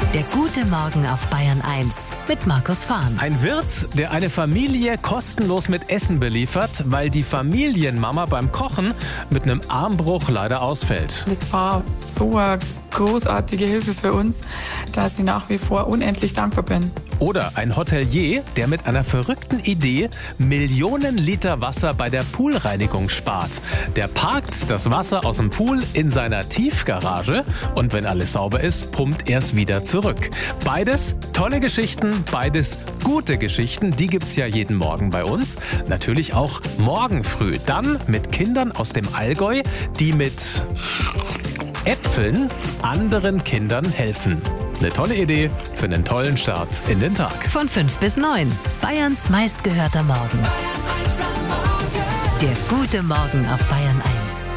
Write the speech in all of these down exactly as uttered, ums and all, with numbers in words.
Der gute Morgen auf Bayern eins mit Markus Fahn. Ein Wirt, der eine Familie kostenlos mit Essen beliefert, weil die Familienmama beim Kochen mit einem Armbruch leider ausfällt. Das war so eine großartige Hilfe für uns, dass ich nach wie vor unendlich dankbar bin. Oder ein Hotelier, der mit einer verrückten Idee Millionen Liter Wasser bei der Poolreinigung spart. Der parkt das Wasser aus dem Pool in seiner Tiefgarage und wenn alles sauber ist, pumpt er es wieder zurück. Beides tolle Geschichten, beides gute Geschichten, die gibt's ja jeden Morgen bei uns. Natürlich auch morgen früh. Dann mit Kindern aus dem Allgäu, die mit Äpfeln anderen Kindern helfen. Eine tolle Idee für einen tollen Start in den Tag. Von fünf bis neun. Bayerns meistgehörter Morgen. Der gute Morgen auf Bayern eins.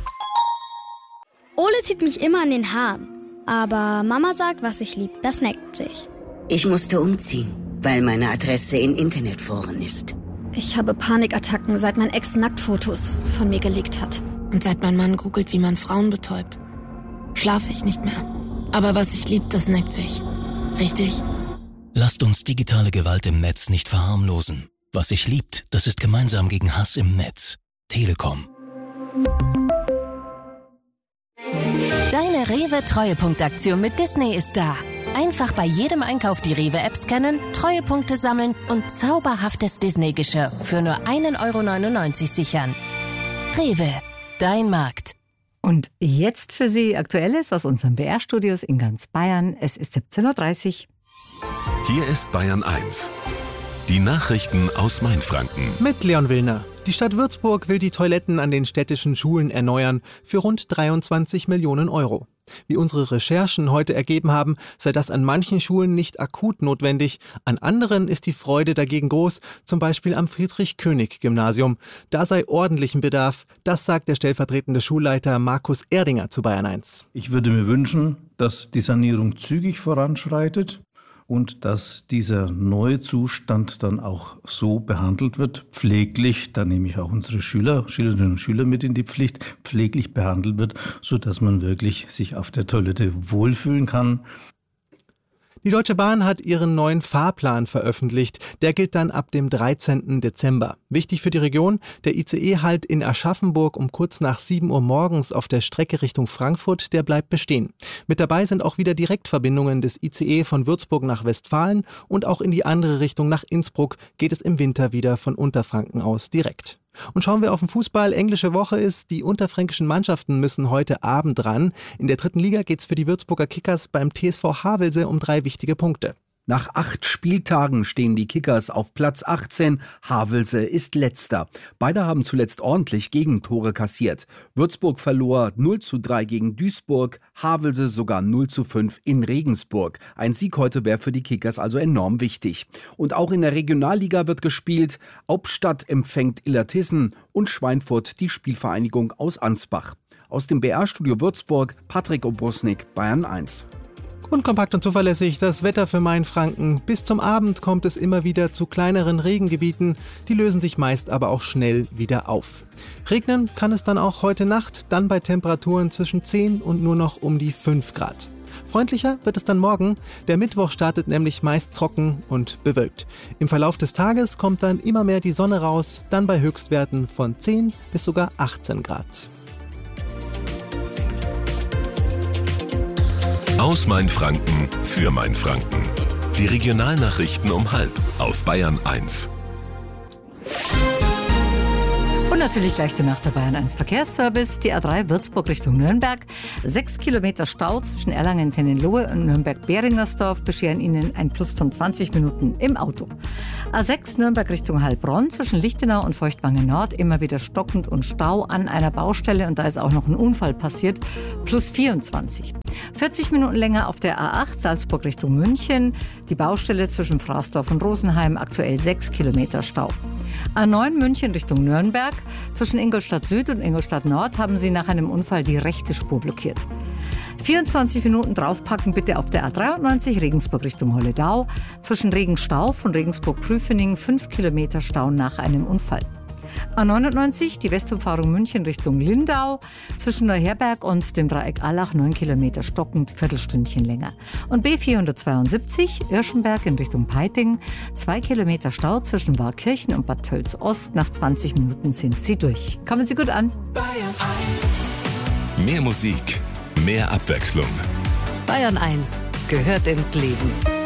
Ole zieht mich immer an den Haaren. Aber Mama sagt, was ich lieb, das neckt sich. Ich musste umziehen, weil meine Adresse in Internetforen ist. Ich habe Panikattacken, seit mein Ex Nacktfotos von mir geleakt hat. Und seit mein Mann googelt, wie man Frauen betäubt, schlafe ich nicht mehr. Aber was ich lieb, das neckt sich. Richtig? Lasst uns digitale Gewalt im Netz nicht verharmlosen. Was sich liebt, das ist gemeinsam gegen Hass im Netz. Telekom. Deine Rewe-Treuepunktaktion mit Disney ist da. Einfach bei jedem Einkauf die Rewe-App scannen, Treuepunkte sammeln und zauberhaftes Disney-Geschirr für nur ein Euro neunundneunzig sichern. Rewe, dein Markt. Und jetzt für Sie Aktuelles aus unseren B R-Studios in ganz Bayern. Es ist siebzehn Uhr dreißig. Hier ist Bayern eins. Die Nachrichten aus Mainfranken. Mit Leon Willner. Die Stadt Würzburg will die Toiletten an den städtischen Schulen erneuern für rund dreiundzwanzig Millionen Euro. Wie unsere Recherchen heute ergeben haben, sei das an manchen Schulen nicht akut notwendig. An anderen ist die Freude dagegen groß, zum Beispiel am Friedrich-König-Gymnasium. Da sei ordentlichen Bedarf. Das sagt der stellvertretende Schulleiter Markus Erdinger zu Bayern eins. Ich würde mir wünschen, dass die Sanierung zügig voranschreitet und dass dieser neue Zustand dann auch so behandelt wird, pfleglich, da nehme ich auch unsere Schüler, Schülerinnen und Schüler mit in die Pflicht, pfleglich behandelt wird, sodass man wirklich sich auf der Toilette wohlfühlen kann. Die Deutsche Bahn hat ihren neuen Fahrplan veröffentlicht. Der gilt dann ab dem dreizehnten Dezember. Wichtig für die Region, der I C E-Halt in Aschaffenburg um kurz nach sieben Uhr morgens auf der Strecke Richtung Frankfurt, der bleibt bestehen. Mit dabei sind auch wieder Direktverbindungen des I C E von Würzburg nach Westfalen und auch in die andere Richtung nach Innsbruck geht es im Winter wieder von Unterfranken aus direkt. Und schauen wir auf den Fußball. Englische Woche ist, die unterfränkischen Mannschaften müssen heute Abend ran. In der dritten Liga geht es für die Würzburger Kickers beim T S V Havelse um drei wichtige Punkte. Nach acht Spieltagen stehen die Kickers auf Platz achtzehn. Havelse ist letzter. Beide haben zuletzt ordentlich Gegentore kassiert. Würzburg verlor null zu drei gegen Duisburg, Havelse sogar null zu fünf in Regensburg. Ein Sieg heute wäre für die Kickers also enorm wichtig. Und auch in der Regionalliga wird gespielt. Hauptstadt empfängt Illertissen und Schweinfurt die Spielvereinigung aus Ansbach. Aus dem B R-Studio Würzburg, Patrick Obrusnik, Bayern eins. Und kompakt und zuverlässig das Wetter für Mainfranken. Bis zum Abend kommt es immer wieder zu kleineren Regengebieten. Die lösen sich meist aber auch schnell wieder auf. Regnen kann es dann auch heute Nacht, dann bei Temperaturen zwischen zehn und nur noch um die fünf Grad. Freundlicher wird es dann morgen. Der Mittwoch startet nämlich meist trocken und bewölkt. Im Verlauf des Tages kommt dann immer mehr die Sonne raus, dann bei Höchstwerten von zehn bis sogar achtzehn Grad. Aus Mainfranken für Mainfranken. Die Regionalnachrichten um halb auf Bayern eins. Und natürlich gleich danach der Bayern eins Verkehrsservice. Die A drei Würzburg Richtung Nürnberg. Sechs Kilometer Stau zwischen Erlangen-Tennenlohe und Nürnberg-Beringersdorf bescheren Ihnen ein Plus von zwanzig Minuten im Auto. A sechs Nürnberg Richtung Heilbronn zwischen Lichtenau und Feuchtwangen Nord immer wieder stockend und Stau an einer Baustelle und da ist auch noch ein Unfall passiert. Plus vierundzwanzig. vierzig Minuten länger auf der A acht Salzburg Richtung München. Die Baustelle zwischen Fraßdorf und Rosenheim aktuell sechs Kilometer Stau. A neun München Richtung Nürnberg. Zwischen Ingolstadt Süd und Ingolstadt Nord haben sie nach einem Unfall die rechte Spur blockiert. vierundzwanzig Minuten draufpacken bitte auf der A dreiundneunzig Regensburg Richtung Holledau. Zwischen Regenstauf und Regensburg-Prüfening fünf Kilometer Stau nach einem Unfall. A neunundneunzig, die Westumfahrung München Richtung Lindau. Zwischen Neuherberg und dem Dreieck Allach neun Kilometer stockend, Viertelstündchen länger. Und B vierhundertzweiundsiebzig, Irschenberg in Richtung Peiting. Zwei Kilometer Stau zwischen Warkirchen und Bad Tölz Ost. Nach zwanzig Minuten sind Sie durch. Kommen Sie gut an. Bayern eins. Mehr Musik, mehr Abwechslung. Bayern eins gehört ins Leben.